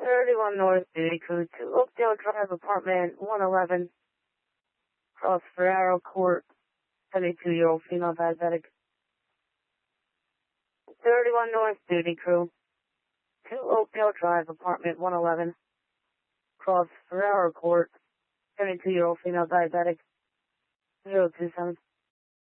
31 North Duty Crew to Oakdale Drive, apartment 111, across Ferraro Court, 72-year-old female diabetic. 31 North Duty Crew to Oakdale Drive, apartment 111, across Ferraro Court, 72-year-old female diabetic. 027.